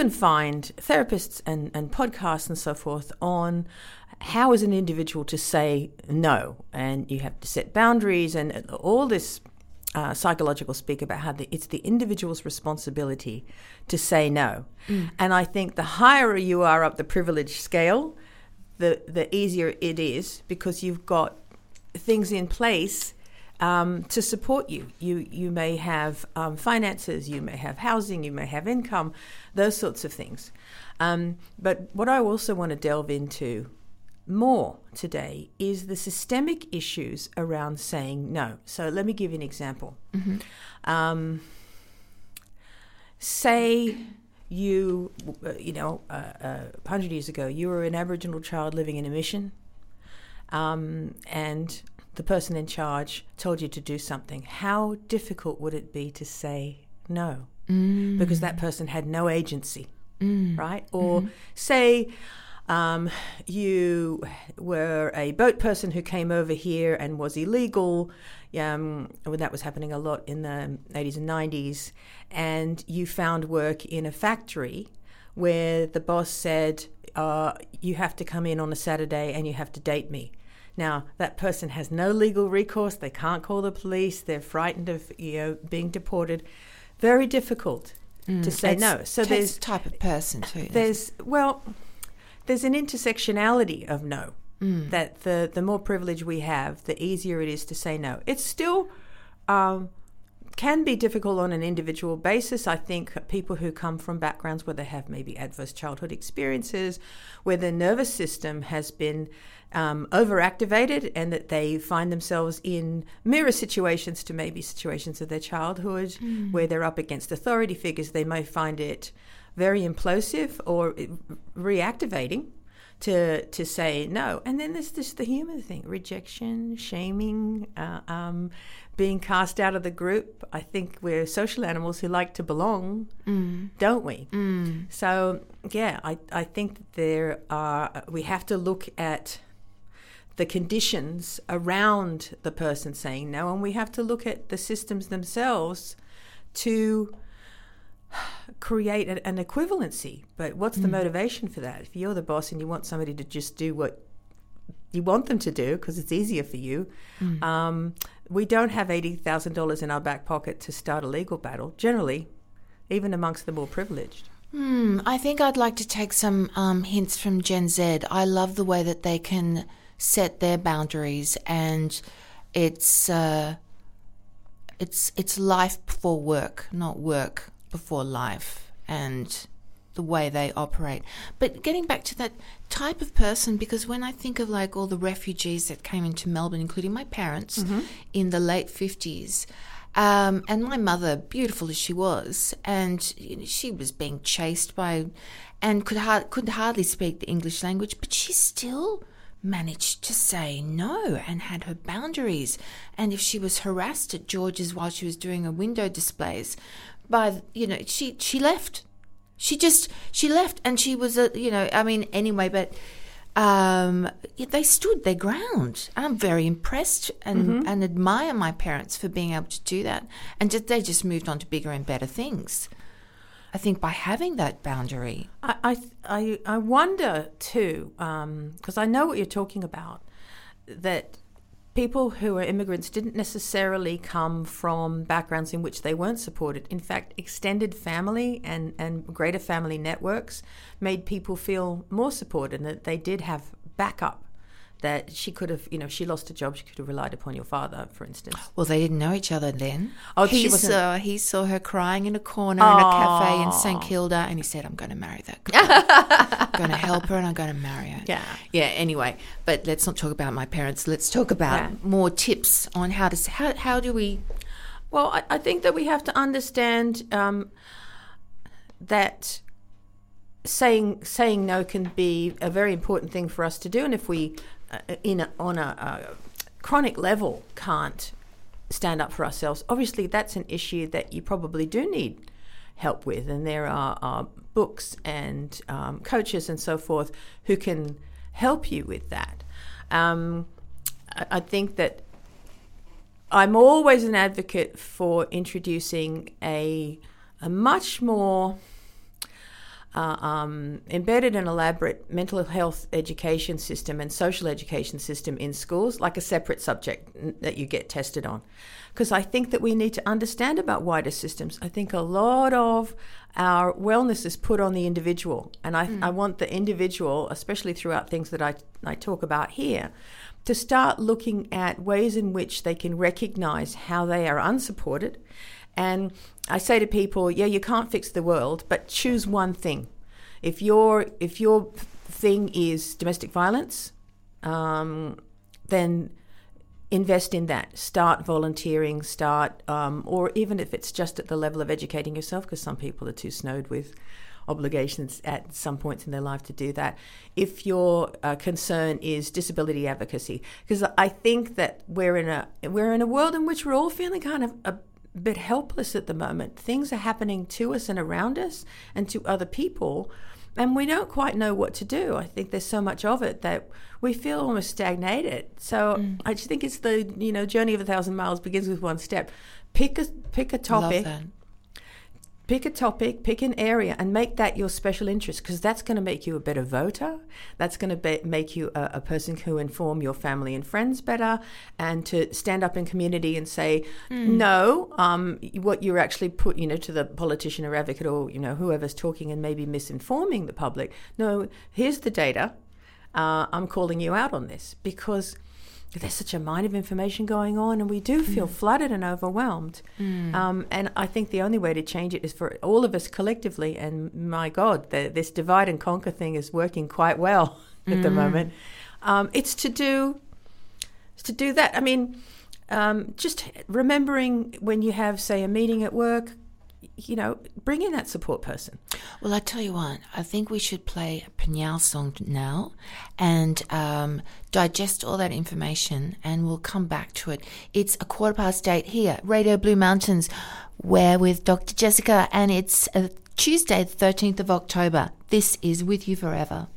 often find therapists and podcasts and so forth on how is an individual to say no, and you have to set boundaries and all this psychological speak about how it's the individual's responsibility to say no. And I think the higher you are up the privilege scale, the easier it is, because you've got things in place to support you. You may have finances, you may have housing, you may have income, those sorts of things. But what I also want to delve into more today is the systemic issues around saying no. So let me give you an example. Say you 100 years ago, you were an Aboriginal child living in a mission, and the person in charge told you to do something. How difficult would it be to say no? Because that person had no agency, right? Or say you were a boat person who came over here and was illegal, when that was happening a lot in the 80s and 90s, and you found work in a factory where the boss said, you have to come in on a Saturday and you have to date me. Now, that person has no legal recourse. They can't call the police. They're frightened of being deported. Very difficult to say no. So there's a type of person too. There's an intersectionality of no. That the more privilege we have, the easier it is to say no. It's still can be difficult on an individual basis. I think people who come from backgrounds where they have maybe adverse childhood experiences, where their nervous system has been overactivated, and that they find themselves in mirror situations to maybe situations of their childhood where they're up against authority figures, they may find it very implosive or reactivating to say no. And then there's just the human thing, rejection, shaming, being cast out of the group. I think we're social animals who like to belong, don't we? So, yeah, I think we have to look at the conditions around the person saying no, and we have to look at the systems themselves to create an equivalency. But what's the motivation for that? If you're the boss and you want somebody to just do what you want them to do because it's easier for you, we don't have $80,000 in our back pocket to start a legal battle, generally, even amongst the more privileged. I think I'd like to take some hints from Gen Z. I love the way that they can set their boundaries, and it's life before work, not work before life, and the way they operate. But getting back to that type of person, because when I think of like all the refugees that came into Melbourne, including my parents in the late 50s, and my mother, beautiful as she was, and she was being chased by, and could hardly speak the English language, but she still managed to say no and had her boundaries. And if she was harassed at George's while she was doing her window displays, she left. She left, and she was anyway, but they stood their ground. I'm very impressed and admire my parents for being able to do that. And they just moved on to bigger and better things, I think, by having that boundary. I wonder too, because I know what you're talking about, that people who are immigrants didn't necessarily come from backgrounds in which they weren't supported. In fact, extended family and greater family networks made people feel more supported, and that they did have backup, that she could have, she lost a job, she could have relied upon your father, for instance. Well, they didn't know each other then. Oh, he saw her crying in a corner in a cafe in St Kilda, and he said, I'm going to marry that girl. I'm going to help her and I'm going to marry her. Yeah, anyway, but let's not talk about my parents. Let's talk about more tips on how do we... Well, I think that we have to understand that saying no can be a very important thing for us to do, and if we on a chronic level can't stand up for ourselves, obviously that's an issue that you probably do need help with, and there are books and coaches and so forth who can help you with that. I think that I'm always an advocate for introducing a much more embedded an elaborate mental health education system and social education system in schools, like a separate subject that you get tested on. Because I think that we need to understand about wider systems. I think a lot of our wellness is put on the individual. And I want the individual, especially throughout things that I talk about here, to start looking at ways in which they can recognize how they are unsupported. And I say to people, yeah, you can't fix the world, but choose one thing. If your thing is domestic violence, then invest in that. Start volunteering, or even if it's just at the level of educating yourself, because some people are too snowed with obligations at some points in their life to do that. If your concern is disability advocacy, because I think that we're in a world in which we're all feeling kind of a bit helpless at the moment. Things are happening to us and around us and to other people, and we don't quite know what to do. I think there's so much of it that we feel almost stagnated. So I just think it's the journey of 1,000 miles begins with one step. Pick a topic. Love that. Pick a topic, pick an area, and make that your special interest, because that's going to make you a better voter. That's going to make you a person who inform your family and friends better, and to stand up in community and say, no, what you're actually put, to the politician or advocate or, whoever's talking and maybe misinforming the public. No, here's the data. I'm calling you out on this, because there's such a mine of information going on, and we do feel flooded and overwhelmed. And I think the only way to change it is for all of us collectively. And my God, this divide and conquer thing is working quite well at the moment. It's to do that. I mean, just remembering when you have, say, a meeting at work, bring in that support person. Well, I tell you what, I think we should play a Pinyao song now and digest all that information, and we'll come back to it. It's 8:15 here, Radio Blue Mountains. We're with Dr. Jessica, and it's Tuesday, the 13th of October. This is With You Forever.